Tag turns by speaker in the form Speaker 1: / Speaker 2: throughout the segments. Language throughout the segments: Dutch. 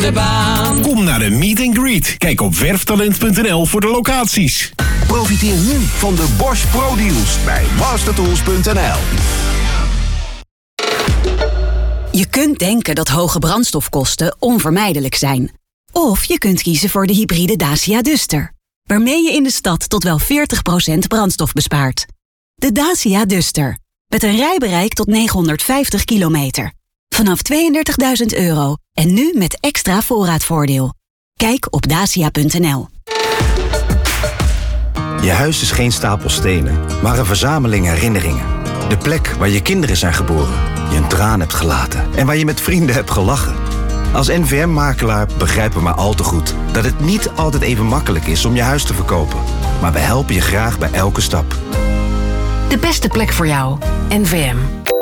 Speaker 1: de baan.
Speaker 2: Kom naar de Meet and Greet. Kijk op werftalent.nl voor de locaties.
Speaker 3: Profiteer nu van de Bosch Pro Deals bij mastertools.nl.
Speaker 4: Je kunt denken dat hoge brandstofkosten onvermijdelijk zijn. Of je kunt kiezen voor de hybride Dacia Duster, waarmee je in de stad tot wel 40% brandstof bespaart. De Dacia Duster, met een rijbereik tot 950 kilometer. Vanaf €32.000 en nu met extra voorraadvoordeel. Kijk op dacia.nl.
Speaker 5: Je huis is geen stapel stenen, maar een verzameling herinneringen. De plek waar je kinderen zijn geboren, je een traan hebt gelaten en waar je met vrienden hebt gelachen. Als NVM-makelaar begrijpen we maar al te goed dat het niet altijd even makkelijk is om je huis te verkopen. Maar we helpen je graag bij elke stap.
Speaker 6: De beste plek voor jou. NVM.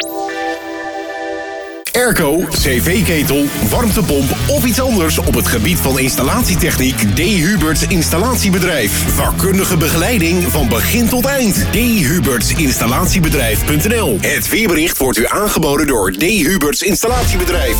Speaker 2: Airco, cv-ketel, warmtepomp of iets anders op het gebied van installatietechniek. D. Huberts Installatiebedrijf. Vakkundige begeleiding van begin tot eind. D. Huberts Installatiebedrijf.nl. Het weerbericht wordt u aangeboden door D. Huberts Installatiebedrijf.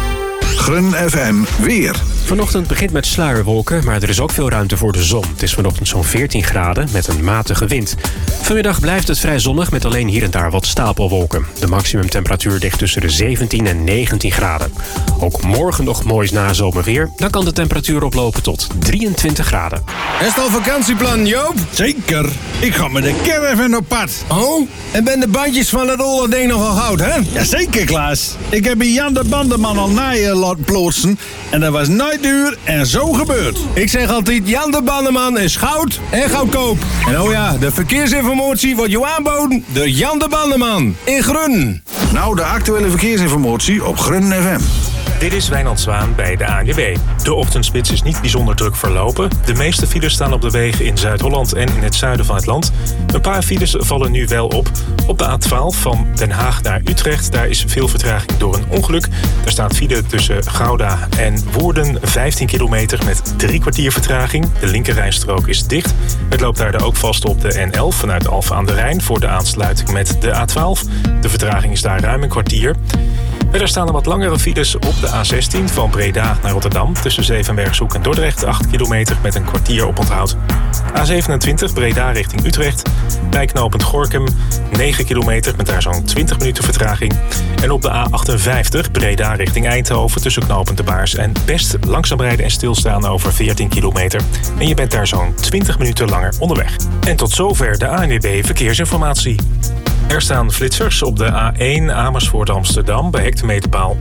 Speaker 7: Grun FM weer.
Speaker 8: Vanochtend begint met sluierwolken, maar er is ook veel ruimte voor de zon. Het is vanochtend zo'n 14 graden met een matige wind. Vanmiddag blijft het vrij zonnig met alleen hier en daar wat stapelwolken. De maximumtemperatuur ligt tussen de 17 en 19 graden. Ook morgen nog mooi nazomerweer. Dan kan de temperatuur oplopen tot 23 graden.
Speaker 9: Is het al vakantieplan, Joop?
Speaker 7: Zeker. Ik ga met de caravan op pad.
Speaker 9: Oh, en ben de bandjes van het olle ding nogal goud, hè?
Speaker 7: Jazeker, Klaas. Ik heb bij Jan de Bandeman al naaien laten plotsen. En dat was nooit duur en zo gebeurd.
Speaker 9: Ik zeg altijd, Jan de Bandeman is goud en goedkoop. En oh ja, de verkeersinformatie wordt je aanboden door Jan de Bandeman in Grun.
Speaker 7: Nou, de actuele verkeersinformatie op Grun FM.
Speaker 10: Dit is Wijnand Zwaan bij de ANWB. De ochtendspits is niet bijzonder druk verlopen. De meeste files staan op de wegen in Zuid-Holland en in het zuiden van het land. Een paar files vallen nu wel op. Op de A12 van Den Haag naar Utrecht, daar is veel vertraging door een ongeluk. Er staat file tussen Gouda en Woerden, 15 kilometer met 3 kwartier vertraging. De linkerrijstrook is dicht. Het loopt daar ook vast op de N11 vanuit Alphen aan de Rijn voor de aansluiting met de A12. De vertraging is daar ruim een kwartier. Er staan er wat langere files op de A16 van Breda naar Rotterdam. Tussen Zevenbergshoek en Dordrecht 8 kilometer met een kwartier oponthoud. A27 Breda richting Utrecht. Bij knooppunt Gorinchem 9 kilometer met daar zo'n 20 minuten vertraging. En op de A58 Breda richting Eindhoven tussen knooppunt De Baars en Best langzaam rijden en stilstaan over 14 kilometer. En je bent daar zo'n 20 minuten langer onderweg. En tot zover de ANWB Verkeersinformatie. Er staan flitsers op de A1 Amersfoort-Amsterdam bij hectometerpaal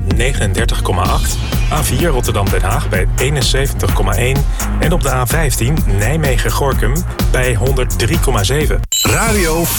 Speaker 10: 39,8. A4 Rotterdam-Den Haag bij 71,1. En op de A15 Nijmegen-Gorinchem bij 103,7.
Speaker 7: Radio